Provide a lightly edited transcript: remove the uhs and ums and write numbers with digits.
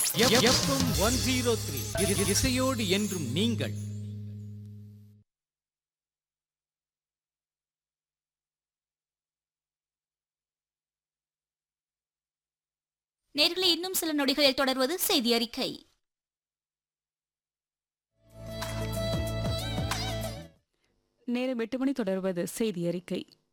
FM 103 இசையோடு என்றும் நீங்கள். நேர்களை இன்னும் சில நொடிகளில் தொடர்வது செய்தி அறிக்கை. நேரம் 8 மணி தொடர்வது செய்தி அறிக்கை.